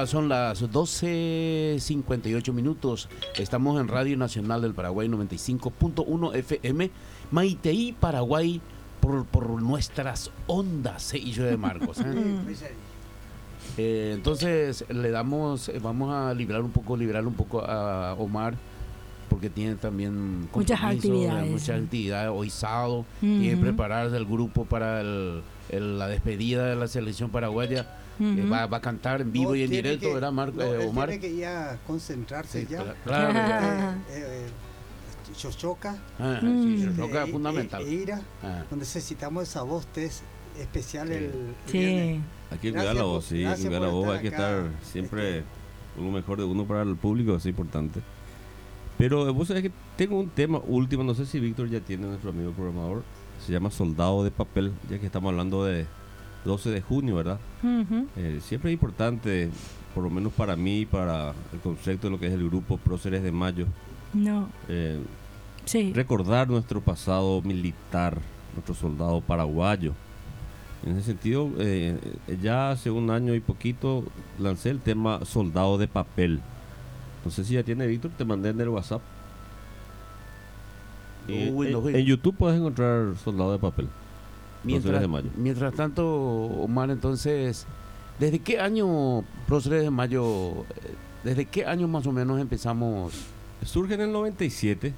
Ya son las 12:58 minutos. Estamos en Radio Nacional del Paraguay 95.1 FM, Maitei, Paraguay, por nuestras ondas, Sello de Marcos. Entonces vamos a liberar un poco a Omar, porque tiene también muchas actividades. Hoy sábado, tiene que prepararse el grupo para la despedida de la selección paraguaya. Va a cantar en vivo y en directo, ¿verdad, Omar? Tiene que ya concentrarse, sí, ya. Claro. Xochoca. Xochoca es fundamental. Ira, donde necesitamos esa voz especial. Sí. Hay que cuidar la voz, sí, cuidar la voz. Hay que estar siempre con lo mejor de uno para el público, es importante. Pero vos sabés que tengo un tema último, no sé si Víctor ya tiene, nuestro amigo programador, se llama Soldado de Papel, ya que estamos hablando de 12 de junio, ¿verdad? Siempre es importante, por lo menos para mí, para el concepto de lo que es el grupo Próceres de Mayo, recordar nuestro pasado militar, nuestro soldado paraguayo. En ese sentido, ya hace un año y poquito lancé el tema Soldado de Papel. No sé si ya tiene, Víctor, te mandé en el WhatsApp. En YouTube puedes encontrar Soldado de Papel. Mientras tanto, Omar, entonces, ¿desde qué año Próceres de Mayo, desde qué año más o menos empezamos? Surge en el 97,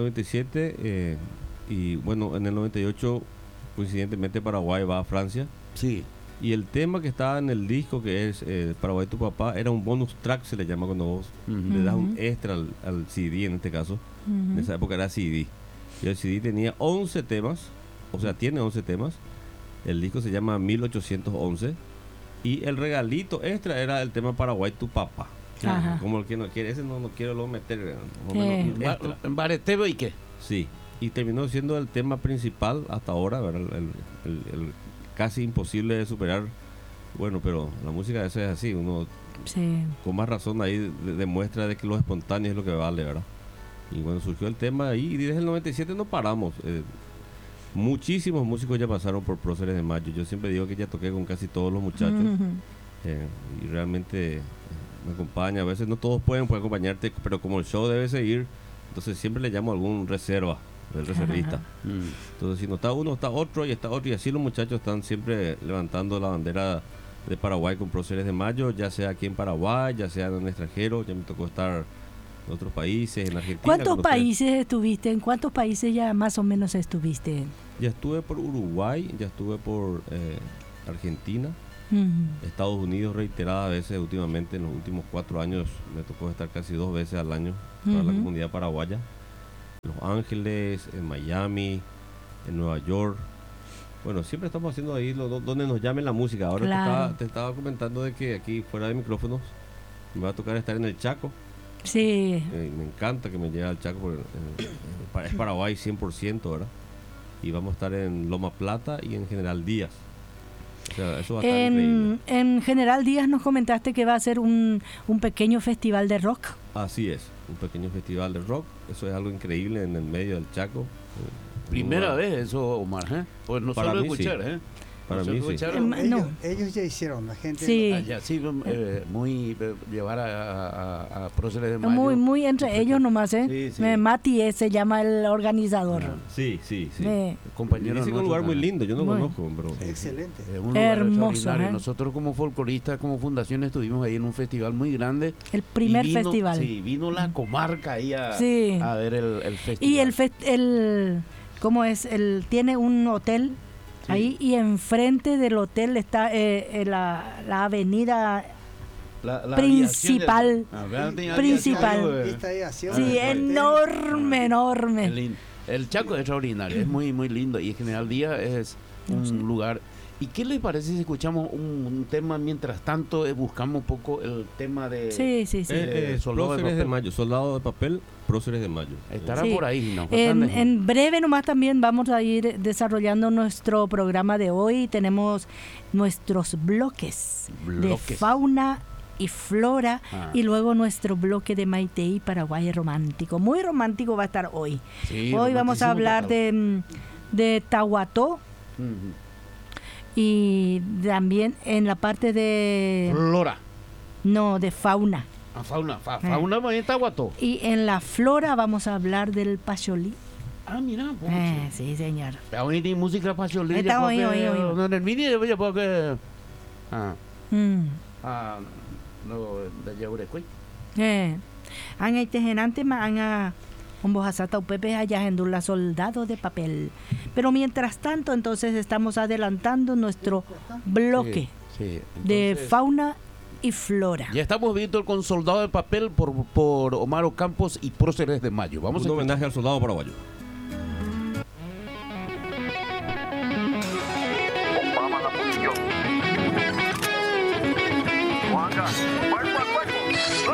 y bueno, en el 98, coincidentemente, Paraguay va a Francia. Sí. Y el tema que estaba en el disco, que es Paraguay tu papá, era un bonus track, se le llama cuando vos le das un extra al CD, en este caso. En esa época era CD. Y el CD tenía 11 temas, o sea, tiene 11 temas. El disco se llama 1811. Y el regalito extra era el tema Paraguay tu papá. Como el que no quiere, ese no quiero lo meter. ¿En Bareteo y qué? Sí. Y terminó siendo el tema principal hasta ahora, ¿verdad? El casi imposible de superar. Bueno, pero la música de eso es así, uno con más razón ahí demuestra de que lo espontáneo es lo que vale, ¿verdad? Y bueno, surgió el tema ahí y desde el 97 no paramos. Muchísimos músicos ya pasaron por Próceres de Mayo. Yo siempre digo que ya toqué con casi todos los muchachos y realmente me acompaña. A veces no todos pueden acompañarte, pero como el show debe seguir, entonces siempre le llamo a algún reserva, el reservista. Entonces si no está uno, está otro y así los muchachos están siempre levantando la bandera de Paraguay con Próceres de Mayo, ya sea aquí en Paraguay, ya sea en el extranjero. Ya me tocó estar en otros países, en Argentina. ¿Cuántos países estuviste? ¿En cuántos países ya más o menos estuviste? Ya estuve por Uruguay, ya estuve por Argentina, Estados Unidos reiteradas veces últimamente. En los últimos 4 años me tocó estar casi 2 veces al año para la comunidad paraguaya. Los Ángeles, en Miami, en Nueva York. Bueno, siempre estamos haciendo ahí donde nos llamen la música. Ahora te estaba comentando de que aquí fuera de micrófonos me va a tocar estar en el Chaco. Sí. Me encanta que me llegue al Chaco porque es Paraguay 100%, ¿verdad? Y vamos a estar en Loma Plata y en General Díaz. O sea, eso va a estar increíble. En General Díaz nos comentaste que va a ser un pequeño festival de rock. Así es, un pequeño festival de rock. Eso es algo increíble en el medio del Chaco. Primera vez eso, Omar, Pues no para solo mí, escuchar, sí. Para mí sí. Ellos ya hicieron, la gente. Sí. Muy llevar a Próceres de Mayo. Muy entre ellos nomás, Sí. Mati se llama el organizador. Sí. Compañero, es un lugar muy lindo, yo no conozco, bro. Excelente. Es un lugar hermoso. Nosotros como folcloristas, como fundación, estuvimos ahí en un festival muy grande. El primer festival. Sí, vino la comarca ahí a ver el festival. Y ¿cómo es? Tiene un hotel. Sí. Ahí y enfrente del hotel está la avenida principal. Principal. Sí, enorme. El Chaco es extraordinario, es muy muy lindo y en General Díaz es un lugar. ¿Y qué les parece si escuchamos un tema mientras tanto buscamos un poco el tema de Próceres de Mayo, Soldado de Papel, Próceres de Mayo? Estará por ahí, ¿no? En breve nomás también vamos a ir desarrollando nuestro programa de hoy. Tenemos nuestros bloques de fauna y flora y luego nuestro bloque de Maitei Paraguay romántico. Muy romántico va a estar hoy. Sí, hoy vamos a hablar de Tahuató. Y también en la parte de No, de fauna. Fauna está guato. Y en la flora vamos a hablar del pacholí. Mira, sí, señor. Pero hoy ni música pacholí. Está oí. No, en el mini yo porque no de Yaurecuy. Han itegenante han un bojasata upepe allá en la soldado de papel. Pero mientras tanto, entonces estamos adelantando nuestro bloque de fauna y flora. Ya estamos viendo el con Soldado de Papel por Omar Campos y Próceres de Mayo. Vamos un homenaje al soldado paraguayo. Juanga, cuerpo a cuerpo.